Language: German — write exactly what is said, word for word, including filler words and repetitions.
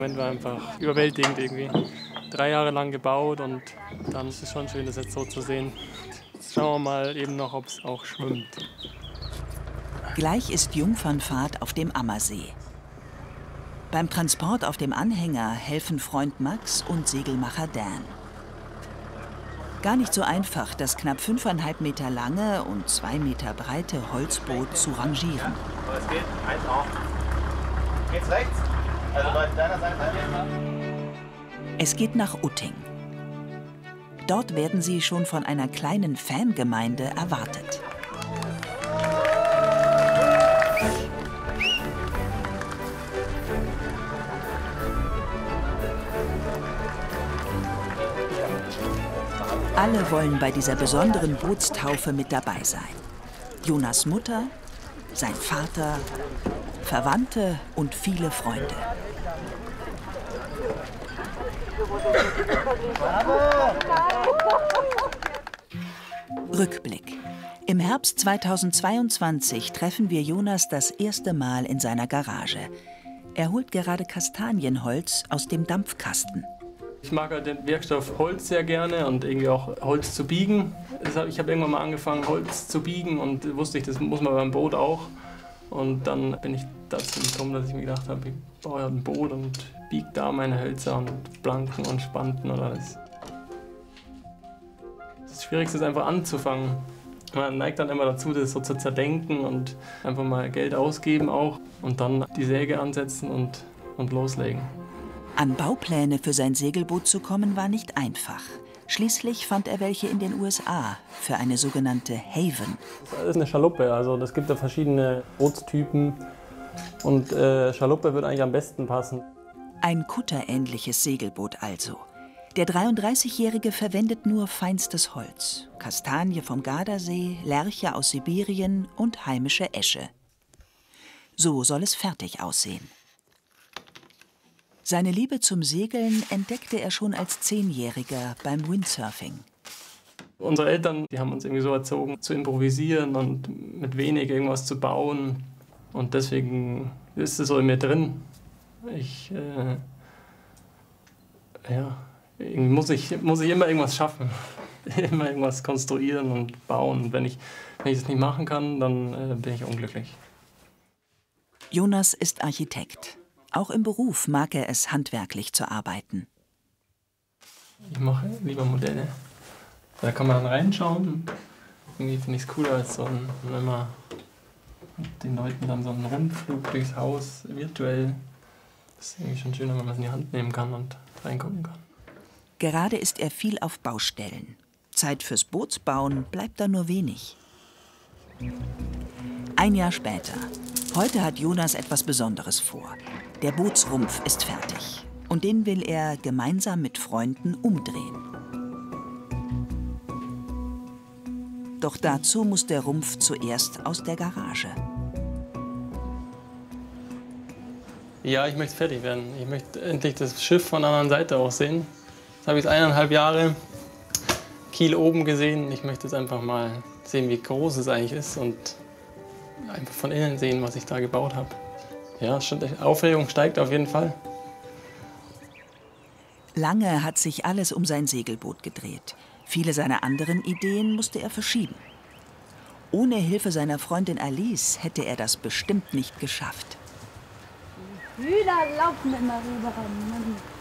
Moment war einfach überwältigend irgendwie. Drei Jahre lang gebaut und dann ist es schon schön, das jetzt so zu sehen. Jetzt schauen wir mal eben noch, ob es auch schwimmt. Gleich ist Jungfernfahrt auf dem Ammersee. Beim Transport auf dem Anhänger helfen Freund Max und Segelmacher Dan. Gar nicht so einfach, das knapp fünfeinhalb Meter lange und zwei Meter breite Holzboot zu rangieren. Aber es geht, eins auf. Geht's rechts? Also bei deiner Seite. Es geht nach Utting. Dort werden sie schon von einer kleinen Fangemeinde erwartet. Alle wollen bei dieser besonderen Bootstaufe mit dabei sein. Jonas' Mutter, sein Vater, Verwandte und viele Freunde. Rückblick. Im Herbst zweitausendzweiundzwanzig treffen wir Jonas das erste Mal in seiner Garage. Er holt gerade Kastanienholz aus dem Dampfkasten. Ich mag halt den Werkstoff Holz sehr gerne und irgendwie auch Holz zu biegen. Ich habe irgendwann mal angefangen, Holz zu biegen und wusste ich, das muss man beim Boot auch. Und dann bin ich dazu gekommen, dass ich mir gedacht habe, ich baue ein Boot und biege da meine Hölzer und Planken und Spanten und alles. Das Schwierigste ist einfach anzufangen. Man neigt dann immer dazu, das so zu zerdenken und einfach mal Geld ausgeben auch und dann die Säge ansetzen und, und loslegen. An Baupläne für sein Segelboot zu kommen, war nicht einfach. Schließlich fand er welche in den U S A für eine sogenannte Haven. Das ist eine Schaluppe, also es gibt ja verschiedene Bootstypen und äh, Schaluppe würde eigentlich am besten passen. Ein kutterähnliches Segelboot also. Der dreiunddreißigjährige verwendet nur feinstes Holz, Kastanie vom Gardasee, Lärche aus Sibirien und heimische Esche. So soll es fertig aussehen. Seine Liebe zum Segeln entdeckte er schon als Zehnjähriger beim Windsurfing. Unsere Eltern, die haben uns irgendwie so erzogen, zu improvisieren und mit wenig irgendwas zu bauen. Und deswegen ist es so in mir drin. Ich, äh, ja, irgendwie muss ich, muss ich immer irgendwas schaffen. Immer irgendwas konstruieren und bauen. Und wenn ich, wenn ich das nicht machen kann, dann äh, bin ich unglücklich. Jonas ist Architekt. Auch im Beruf mag er es, handwerklich zu arbeiten. Ich mache lieber Modelle. Da kann man dann reinschauen. Irgendwie finde ich es cooler, als so ein, wenn man den Leuten dann so einen Rundflug durchs Haus virtuell. Das ist irgendwie schon schöner, wenn man es in die Hand nehmen kann und reingucken kann. Gerade ist er viel auf Baustellen. Zeit fürs Bootsbauen bleibt da nur wenig. Ein Jahr später. Heute hat Jonas etwas Besonderes vor. Der Bootsrumpf ist fertig. Und den will er gemeinsam mit Freunden umdrehen. Doch dazu muss der Rumpf zuerst aus der Garage. Ja, ich möchte fertig werden. Ich möchte endlich das Schiff von der anderen Seite auch sehen. Jetzt habe ich es eineinhalb Jahre Kiel oben gesehen. Ich möchte jetzt einfach mal sehen, wie groß es eigentlich ist und einfach von innen sehen, was ich da gebaut habe. Ja, die Aufregung steigt auf jeden Fall. Lange hat sich alles um sein Segelboot gedreht. Viele seiner anderen Ideen musste er verschieben. Ohne Hilfe seiner Freundin Alice hätte er das bestimmt nicht geschafft. Die Hühner laufen immer rüber.